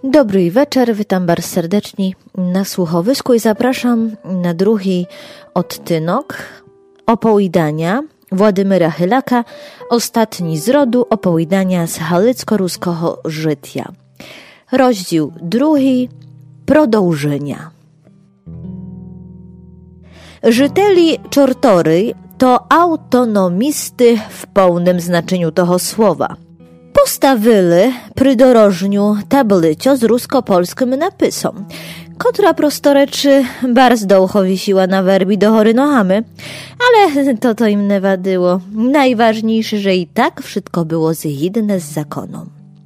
Dobry wieczór, witam bardzo serdecznie na słuchowisku i zapraszam na drugi odtynek opowiadania Władimira Chylaka, Ostatni z rodu, opowiadania z halicko-ruskiego życia. Rozdział 2, Продовження. Żyteli Czortory to autonomisty w pełnym znaczeniu tego słowa. Postawili przy dorożniu tablicio z rusko-polskim napisem, która prostoreczy bardzo uchowisiła na werbi do hory nohamy, ale to im nie wadyło. Najważniejsze, że i tak wszystko było zgodne z zakonem.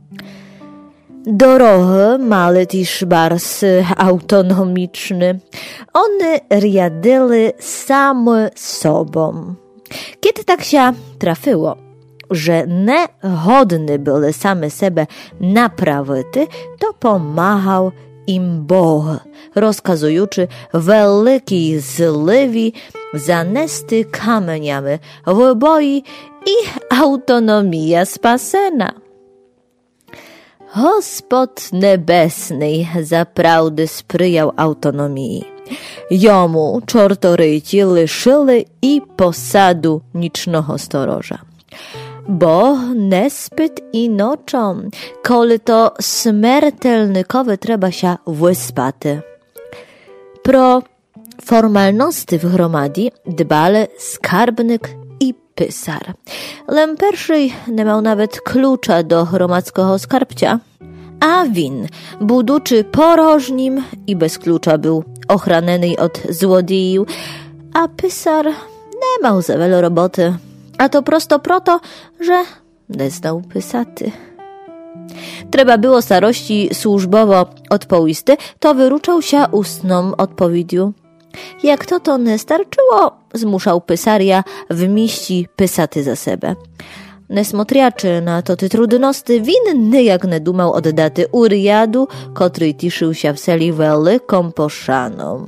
Dorohy mali też bardzo autonomiczne. One riadili same sobą. Kiedy tak się trafiło, że niegodne były same siebie naprawić, to pomagał im Bóg, rozkazujący wielkiej zliwi zanesty kamieniami w boi i autonomia spasena. Gospod Niebesny zaprawdę sprzyjał autonomii. Jomu czortoryci liszyli i posadu nicznego storoża. Bo nespyt i nocą, koli to śmiertelnikowe trzeba się wyspać. Pro formalności w gromadzi dbali skarbnik i pisar. Lem pierwszy nie miał nawet klucza do gromadzkiego skarbcia, a win, buduczy porożnim i bez klucza był ochraniony od złodziejów, a pisar nie miał za wiele roboty. A to prosto proto, że nie znał pysaty. Trzeba było starości służbowo odpowisty, to wyruczał się ustną odpowiedzią. Jak to nie starczyło, zmuszał pysaria w mieści pysaty za siebie. Nesmotriaczy na to te trudności winny jak nie dumał od daty Uriadu, który tiszył się w seli wielką poszaną.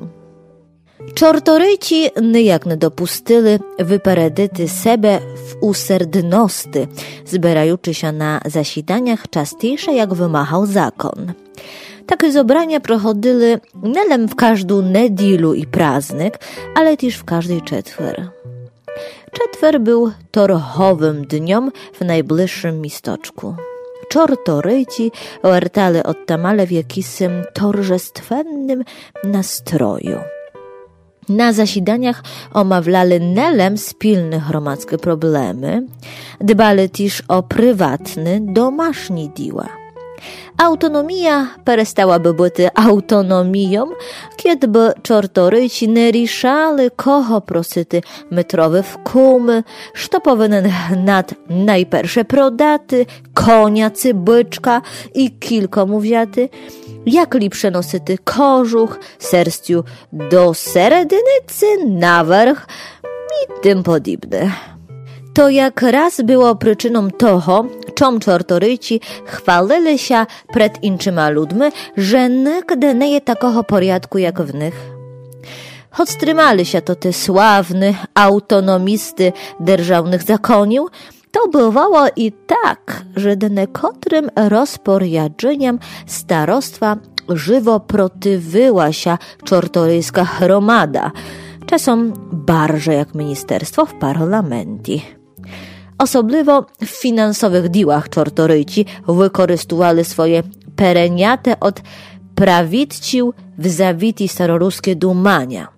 Czortoryci niejak nie dopustili wyperedyty sebe w userdności, zbierający się na zasiadaniach częściejsze jak wymagał zakon. Takie zebrania prochodzili nie w każdą niedzielu i praznik, ale też w każdej czetwer. Czetwer był torchowym dniem w najbliższym miasteczku. Czortoryci wertali od tamale w jakimś torżestwennym nastroju. Na zasiadaniach omawiali nie spilne gromadzkie problemy, dbali też o prywatne, domaśne dzieła. Autonomia przestałaby być autonomią, kiedy by czortoryci nie riszali, kogo prosity metrowe w kumy, co powinien nad najpierw prodaty, konia czy byczka i kilkomu wzięty, jak li przenosity kożuch, serściu do seredynicy, na wierch i tym podobne. To jak raz było przyczyną toho, czym czortoryci chwalili się przed innymi ludźmi, że nigdy nie jest takiego porządku jak w nich. Choć trzymali się to te sławne autonomisty dzierżawnych zakoniów, to bywało i tak, że niektórym rozporządzeniom starostwa żywo protywiła się czortoryjska gromada, czasem bardziej jak ministerstwo w parlamencie. Osobliwo w finansowych dziełach czortoryci wykorzystywali swoje pereniate od prawidcił w zawiti staroruskie dumania.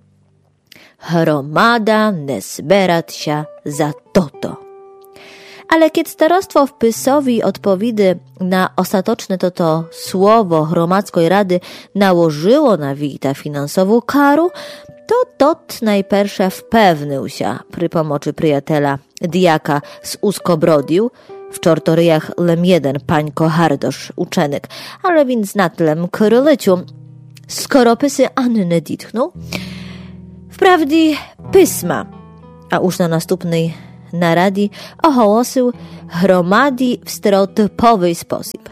Gromada nie zbierać się za toto. Ale kiedy starostwo wpisowi odpowiedzi na ostateczne to słowo gromadzkiej rady nałożyło na wita finansową karu, to tot najpierw wpewnił się przy pomocy przyjaciela diaka z Uskobrodziu, w czortoryjach lem jeden pańko Hardosz, uczenik, ale więc na tlem krylyciu, skoro pisy ani nie ditchnął, wprawdzie pisma, a już na następnej naradi ogłosił gromadi w stereotypowy sposób.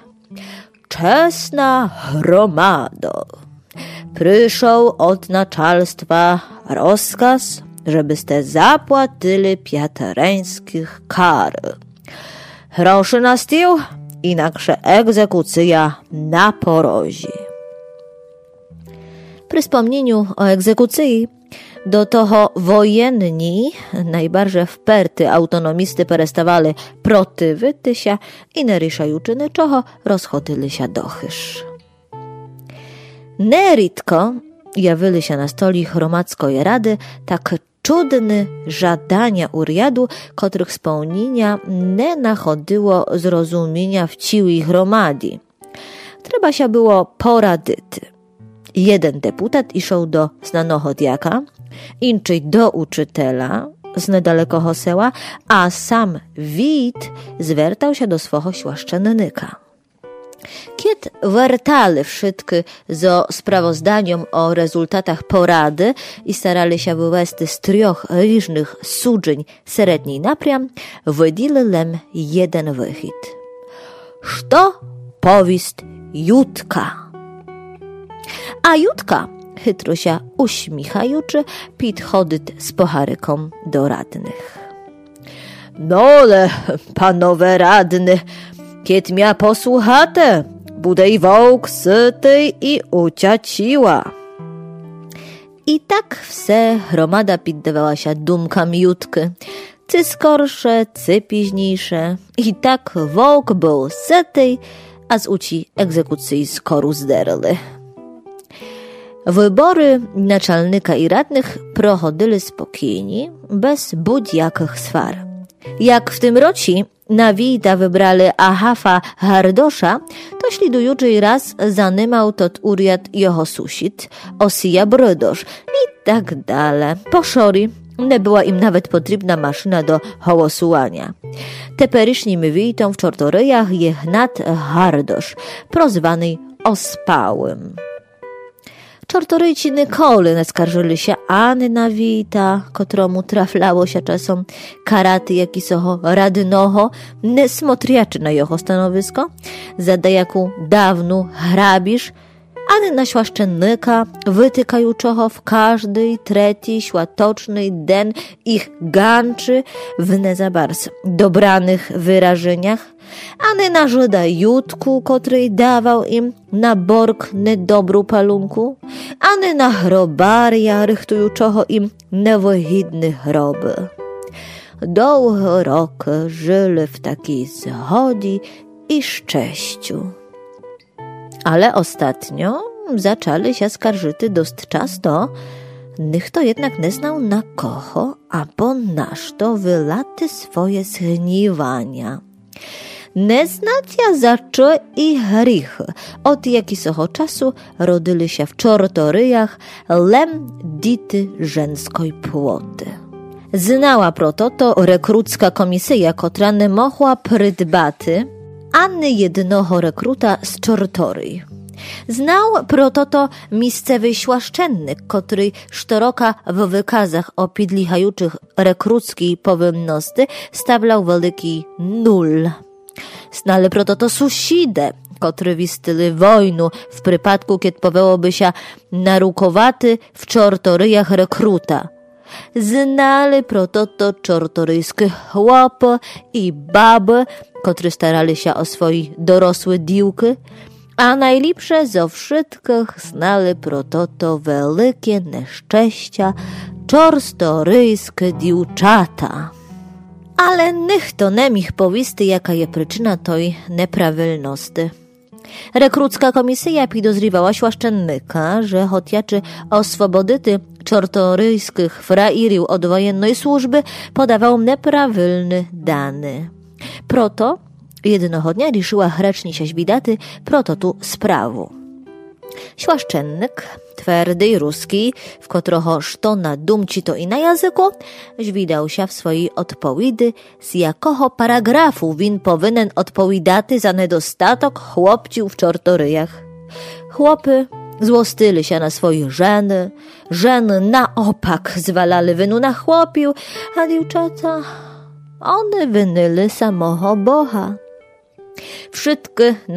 Czesna gromado, przyszł od naczelstwa rozkaz, żebyście zapłacili piatereńskich kar. Groszy na stół inaksze egzekucja na porozie. Przy wspomnieniu o egzekucji do toho wojenni, najbardziej wperty autonomisty perestawali protywyty się i neryszajuczy niczego rozchodzili się do chyż. Neritko jawili się na stoli chromadzkiej rady tak czudne żadania urjadu, których spełnienia nie nachodziło zrozumienia w ciłej chromadi. Trzeba się było poradyty. Jeden deputat iszał do znanego diaka, inczy do uczytela z niedalekoho sela, a sam wit zwiertał się do swego świaszczennika. Kiedy wertali wszystkie zo sprawozdaniem o rezultatach porady i starali się wywести z 3 różnych sudzeń średniej napriam, wydzielili jeden wychód. Co powieść Jutka? A Jutka, chytro się uśmiechajuczy, podchodzi z pocharyką do radnych. No ale, panowie radny, kiedy mnie posłuchate, bude i wołk sytej i uciaciła. I tak wse hromada piddawała się dumkam Jutki, cy skorsze, cy późniejsze. I tak wołk był sytej, a z uci egzekucji skoru zderli. Wybory naczelnika i radnych prochodzili spokojnie, bez budjakich swar. Jak w tym roci na wita wybrali Ahafa Hardosza, to ślidujuczy raz zanymał tot urjad jeho susit, Osija Brydosz i tak dalej. Po szori nie była im nawet potrzebna maszyna do hołosuwania. Teperycznym witom w Czortoryjach je Hnat Hardosz, prozwany Ospałym. Czortoryjci nikoli nie skarżyli się ani na wita, któremu traflało się czasem karaty jakiego radnego, nie smotriaczy na jeho stanowisko, za dejaku dawnu hrabisz, ani na świaszczennika wytykajuczego w każdy trzeci światoczny den ich ganczy w nie za bardzo dobranych wyrażeniach, ani na Żyda Jutku, który dawał im na borg niedobru palunku, ani na hrobaria rychtujuczego im niewyhidne groby. Długo rok żyli w takiej zgodzi i szczęściu. Ale ostatnio zaczęli się skarżyty dość często, nikt jednak nie znał na kogo, albo naż to wylaty swoje zgniwania. Neznacia zaczęły i grzechy. Od jakiego czasu rodyli się w Czortoryjach lem dity żeńskiej płoty. Znała proto rekrucka komisja, która nie mogła przydbaty ani jednego rekruta z Czortoryj. Znał proto miejscowy świaszczennik, który sztoroka w wykazach o podlichajuczych rekruckiej powinności stawiał wielki 0. Znali proto susidę, który wistyli wojnu w przypadku, kiedy powiałoby się narukowaty w Czortoryjach rekruta. Znali proto czortoryjskie chłopy i baby, którzy starali się o swoje dorosłe diłki, a najlepsze ze wszystkich znali proto wielkie nieszczęścia czortoryjskie diwczata. Ale nikt nie mógł powiedzieć, jaka jest przyczyna tej nieprawilności. Rekrucka komisja podozrywała świaszczennika, że chociaż oswobodyty czortoryjskich frairiów od wojennej służby podawał nieprawilne dane. Proto jednego dnia riszyła hraczni się widaty proto tu sprawu. Świaszczennik, twardy i ruski, w którego szto na dumci to i na języku, żwidał się w swojej odpowiedzi, z jakiego paragrafu win powinien odpowiadać za nedostatek chłopciów w Czortoryjach. Chłopy złostyli się na swoje żeny na opak zwalali winu na chłopiu, a dziewczata, one winyli samego Boha. Wszystkie